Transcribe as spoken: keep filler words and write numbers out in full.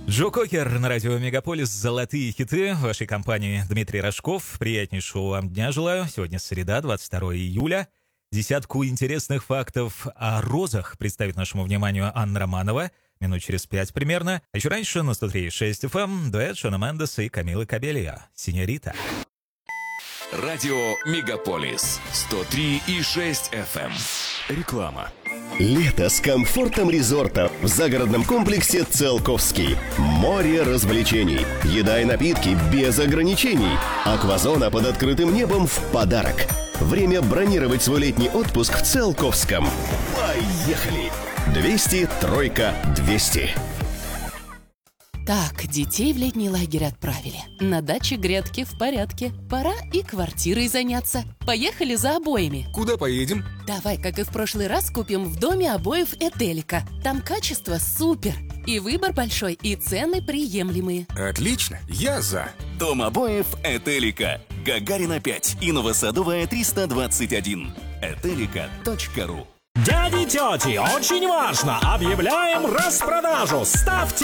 Джо Кокер на радио Мегаполис. Золотые хиты. В вашей компании Дмитрий Рожков. Приятнейшего вам дня желаю. Сегодня среда, двадцать второе июля. Десятку интересных фактов о розах представит нашему вниманию Анна Романова. Минут через пять примерно. А еще раньше на сто три и шесть эф эм дуэт Шона Мендеса и Камилы Кабельо. «Синьорита». Радио Мегаполис сто три и шесть эф эм. Реклама. Лето с комфортом резорта в загородном комплексе «Циолковский». Море развлечений, еда и напитки без ограничений. Аквазона под открытым небом в подарок. Время бронировать свой летний отпуск в Циолковском. Поехали! двести, тройка, двести. Так, детей в летний лагерь отправили. На даче грядки в порядке. Пора и квартирой заняться. Поехали за обоями. Куда поедем? Давай, как и в прошлый раз, купим в доме обоев Этелика. Там качество супер. И выбор большой, и цены приемлемые. Отлично, я за. Дом обоев Этелика. Гагарина пять и Новосадовая триста двадцать один. этелика точка ру. Дяди и тети, очень важно! Объявляем распродажу! Ставьте